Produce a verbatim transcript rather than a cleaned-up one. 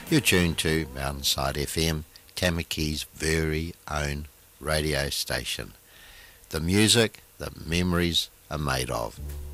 You're tuned to Mountainside F M, Tamaki's very own radio station. The music the memories are made of.